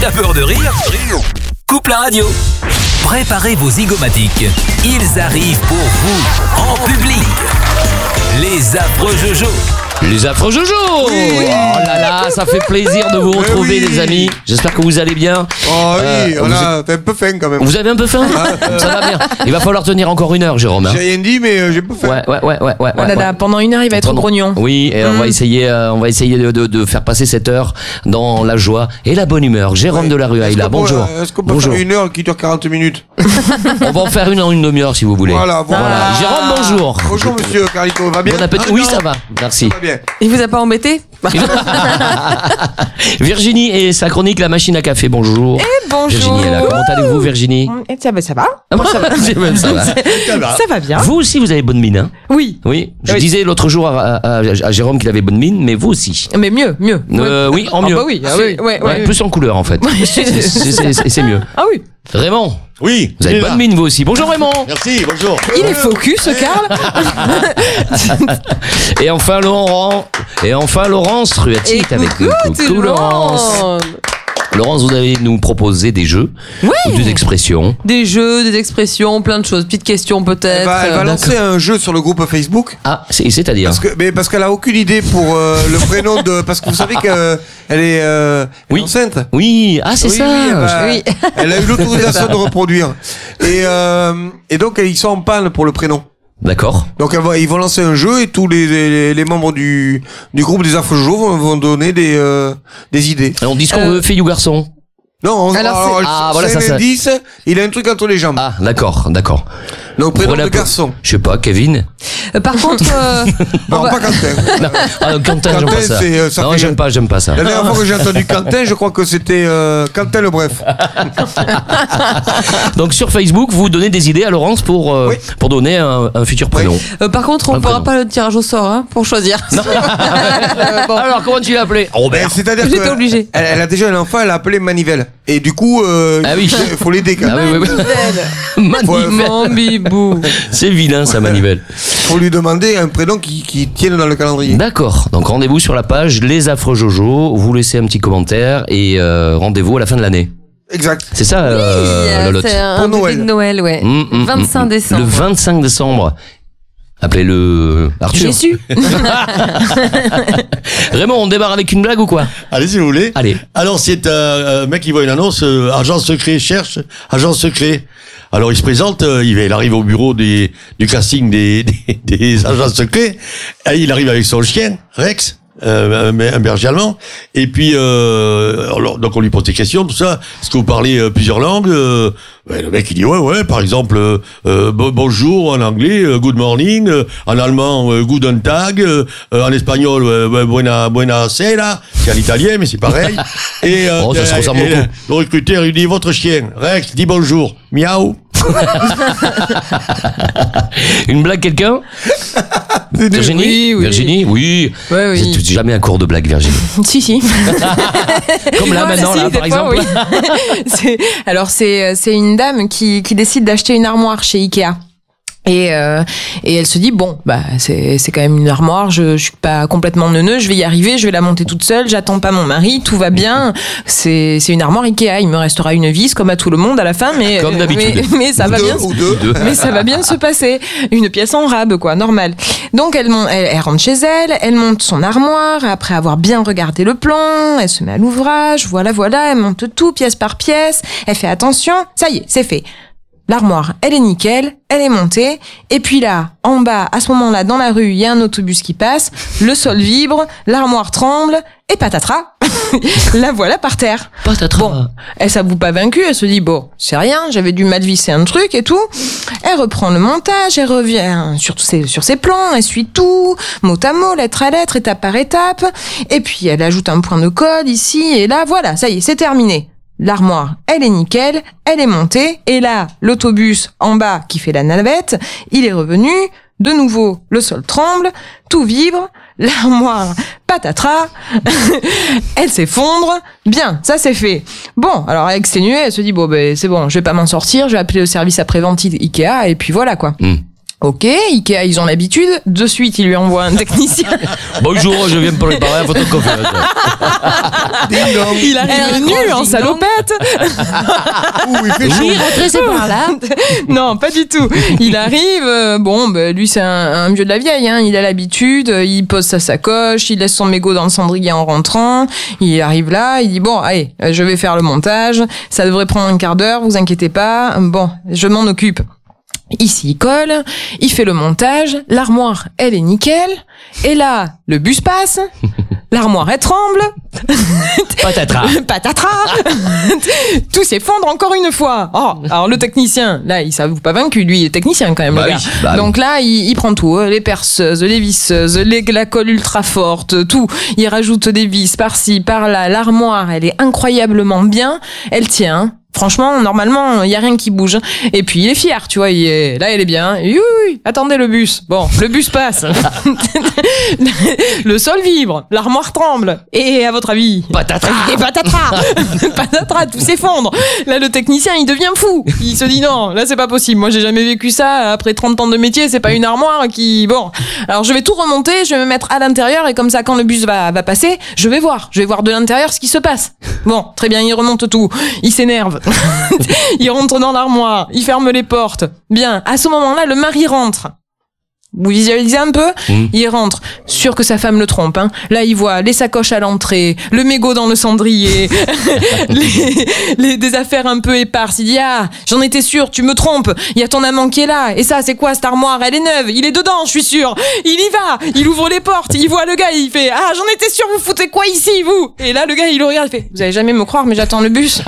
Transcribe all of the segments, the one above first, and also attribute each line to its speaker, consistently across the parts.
Speaker 1: T'as peur de rire? Coupe la radio. Préparez vos zygomatiques. Ils arrivent pour vous, en public. Les affreux Jojo.
Speaker 2: Les affreux Jojo.
Speaker 3: Oui.
Speaker 2: Oh là là, ça fait plaisir de vous retrouver, les amis. J'espère que vous allez bien.
Speaker 3: Oh oui, t'as un peu faim quand même.
Speaker 2: Vous avez un peu faim? Ça va bien. Il va falloir tenir encore 1 heure, Jérôme.
Speaker 3: J'ai rien dit, mais j'ai pas faim.
Speaker 2: Ouais.
Speaker 4: Pendant 1 heure, il va être grognon.
Speaker 2: Oui, et on va essayer de faire passer cette heure dans la joie et la bonne humeur. Jérôme de la Rue Aïla, bonjour.
Speaker 3: Est-ce qu'on peut faire 1 heure qui dure 40 minutes?
Speaker 2: On va en faire une en une demi-heure si vous voulez.
Speaker 3: Voilà.
Speaker 2: Jérôme, bonjour.
Speaker 3: Bonjour monsieur Carlito, va bien?
Speaker 2: Bon appétit. Oui, ça va. Merci.
Speaker 3: Ça va bien.
Speaker 4: Il vous a pas embêté?
Speaker 2: Virginie et sa chronique La Machine à Café, bonjour.
Speaker 4: Bonjour.
Speaker 2: Virginie est là. Comment allez-vous, Virginie?
Speaker 4: Ça va.
Speaker 2: Ça va.
Speaker 4: Ça va bien.
Speaker 2: Vous aussi, vous avez bonne mine, hein?
Speaker 4: Oui.
Speaker 2: Je disais l'autre jour à Jérôme qu'il avait bonne mine, mais vous aussi.
Speaker 4: Mais mieux.
Speaker 2: Oui, en mieux.
Speaker 4: Ah bah oui.
Speaker 2: Ouais, plus en couleur, en fait. C'est mieux.
Speaker 4: Ah oui.
Speaker 2: Raymond.
Speaker 5: Oui.
Speaker 2: Vous avez bonne mine, vous aussi. Bonjour, Raymond.
Speaker 5: Merci, bonjour.
Speaker 4: Il est focus, Karl.
Speaker 2: Et enfin, Laurence Ruati est avec nous. Coucou, Laurence. Laurence, vous allez nous proposer des jeux ou des expressions.
Speaker 4: Des jeux, des expressions, plein de choses. Petites questions peut-être.
Speaker 3: Elle va lancer un jeu sur le groupe Facebook.
Speaker 2: Ah, c'est-à-dire
Speaker 3: parce qu'elle a aucune idée pour le prénom de... Parce que vous savez qu'elle est enceinte.
Speaker 2: Oui, c'est ça.
Speaker 3: Oui. Elle a eu l'autorisation de reproduire. Et donc, ils sont en panne pour le prénom.
Speaker 2: D'accord.
Speaker 3: Donc ils vont lancer un jeu et tous les membres du groupe des Affreux Jojo vont donner des idées.
Speaker 2: Alors on dit ce qu'on veut, fille ou garçon?
Speaker 3: Non, c'est un indice, il a un truc entre les jambes.
Speaker 2: Ah, d'accord.
Speaker 3: Donc prénom de garçon.
Speaker 2: Je sais pas, Kevin.
Speaker 4: Par contre,
Speaker 3: non, pas Quentin.
Speaker 2: Quentin, j'aime pas ça. Non, j'aime pas ça.
Speaker 3: La dernière fois que j'ai entendu Quentin, je crois que c'était Quentin le Bref.
Speaker 2: Donc sur Facebook, vous donnez des idées à Laurence pour donner un futur prénom.
Speaker 4: Par contre, on ne fera pas le tirage au sort pour choisir.
Speaker 2: Bon. Alors, comment tu l'as appelé?
Speaker 3: Robert. C'est-à-dire
Speaker 4: j'étais obligé.
Speaker 3: Elle a déjà un enfant, elle l'a appelé Manivelle. Et du coup, il faut l'aider quand même.
Speaker 2: Manivelle. C'est vilain, ça, Manivelle.
Speaker 3: Faut lui demander un prénom qui tienne dans le calendrier.
Speaker 2: D'accord. Donc rendez-vous sur la page Les Affreux Jojo. Vous laissez un petit commentaire et rendez-vous à la fin de l'année.
Speaker 3: Exact.
Speaker 2: C'est ça, Lolotte.
Speaker 4: C'est un bébé de Noël, ouais. 25 décembre.
Speaker 2: Le 25 décembre. Appelez-le Arthur.
Speaker 4: J'ai su.
Speaker 2: Raymond, on démarre avec une blague ou quoi?
Speaker 5: Allez, si vous voulez.
Speaker 2: Allez.
Speaker 5: Alors, c'est un mec qui voit une annonce, agent secret cherche agent secret. Alors, il se présente, il arrive au bureau du casting des agents secrets. Et il arrive avec son chien, Rex. Un berger allemand. Et puis, donc on lui pose des questions, tout ça. Est-ce que vous parlez plusieurs langues? Le mec il dit ouais. Par exemple, bonjour en anglais, good morning. En allemand, guten tag. En espagnol, buena sera. C'est en italien, mais c'est pareil. Et
Speaker 2: ça se ressemble beaucoup.
Speaker 5: Le recruteur il dit votre chien, Rex, dis bonjour, miaou.
Speaker 2: Une blague, quelqu'un? Virginie?
Speaker 4: Oui.
Speaker 2: Virginie? Oui. C'est jamais un cours de blague, Virginie.
Speaker 4: Si.
Speaker 2: Comme là, maintenant, là, par exemple.
Speaker 4: Alors, c'est une dame qui décide d'acheter une armoire chez Ikea. Et elle se dit c'est quand même une armoire, je suis pas complètement neuneux, je vais y arriver, je vais la monter toute seule, j'attends pas mon mari, tout va bien. C'est une armoire Ikea, il me restera une vis comme à tout le monde à la fin, mais
Speaker 2: comme d'habitude.
Speaker 4: Mais ça va bien. Mais ça va bien se passer. Une pièce en rab, quoi, normal. Donc elle rentre chez elle, elle monte son armoire après avoir bien regardé le plan, elle se met à l'ouvrage, voilà, elle monte tout pièce par pièce, elle fait attention, ça y est, c'est fait. L'armoire, elle est nickel, elle est montée. Et puis là, en bas, à ce moment-là, dans la rue, il y a un autobus qui passe, le sol vibre, l'armoire tremble, et patatras, la voilà par terre.
Speaker 2: Patatras.
Speaker 4: Bon, elle s'avoue pas vaincue, elle se dit, c'est rien, j'avais dû mal visser un truc et tout. Elle reprend le montage, elle revient sur ses plans, elle suit tout, mot à mot, lettre à lettre, étape par étape. Et puis, elle ajoute un point de code ici et là, voilà, ça y est, c'est terminé. L'armoire, elle est nickel, elle est montée, et là, l'autobus en bas qui fait la navette, il est revenu, de nouveau, le sol tremble, tout vibre, l'armoire, patatras, elle s'effondre, bien, ça c'est fait. Bon, alors exténuée, elle se dit, c'est bon, je vais pas m'en sortir, je vais appeler le service après-vente Ikea, et puis voilà quoi. Ok, Ikea, ils ont l'habitude. De suite, il lui envoie un technicien.
Speaker 2: Bonjour, je viens pour préparer un photocopie.
Speaker 4: Il arrive nu en salopette.
Speaker 2: Oui, rentrez, c'est par là.
Speaker 4: Non, pas du tout. Il arrive, lui c'est un vieux de la vieille, hein. Il a l'habitude, il pose sa sacoche, il laisse son mégot dans le cendrier en rentrant. Il arrive là, il dit bon, allez, je vais faire le montage. Ça devrait prendre un quart d'heure, vous inquiétez pas. Bon, je m'en occupe. Il s'y colle, il fait le montage, l'armoire, elle est nickel, et là, le bus passe, l'armoire, elle tremble,
Speaker 2: Patatras.
Speaker 4: tout s'effondre encore une fois. Oh, alors le technicien, là, il s'avoue pas vaincu, lui, il est technicien quand même,
Speaker 2: Bah
Speaker 4: le
Speaker 2: oui,
Speaker 4: gars.
Speaker 2: bah
Speaker 4: Donc là, il prend tout, les perceuses, les visseuses, la colle ultra forte, tout. Il rajoute des vis par-ci, par-là, l'armoire, elle est incroyablement bien, elle tient. Franchement, normalement, il y a rien qui bouge. Et puis, il est fier, tu vois. Là, elle est bien. Oui, attendez le bus. Bon, le bus passe. Le sol vibre. L'armoire tremble. Et à votre avis?
Speaker 2: Patatras.
Speaker 4: Et patatras, tout s'effondre. Là, le technicien, il devient fou. Il se dit non, là, c'est pas possible. Moi, j'ai jamais vécu ça. Après 30 ans de métier, c'est pas une armoire qui... Bon. Alors, je vais tout remonter. Je vais me mettre à l'intérieur. Et comme ça, quand le bus va passer, je vais voir de l'intérieur ce qui se passe. Bon, très bien, il remonte tout. Il s'énerve. Il rentre dans l'armoire, il ferme les portes. Bien, à ce moment-là, le mari rentre. Vous visualisez un peu? Il rentre, sûr que sa femme le trompe. Hein. Là, il voit les sacoches à l'entrée, le mégot dans le cendrier, des affaires un peu éparses. Il dit j'en étais sûr, tu me trompes. Il y a ton amant qui est là. Et ça, c'est quoi cette armoire? Elle est neuve. Il est dedans, je suis sûr. Il y va. Il ouvre les portes. Il voit le gars. Il fait j'en étais sûr. Vous foutez quoi ici, vous? Et là, le gars, il le regarde. Il fait vous allez jamais me croire, mais j'attends le bus.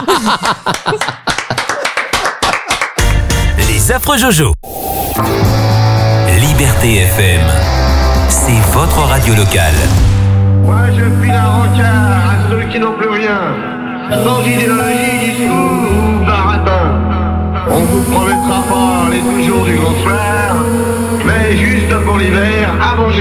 Speaker 1: Les affreux Jojo. Liberté FM, c'est votre radio locale.
Speaker 6: Moi je file un rencard à ceux qui n'ont plus rien, sans idéologie, discours ou baratin. On vous promettra pas les toujours du grand soir, mais juste pour l'hiver, à manger.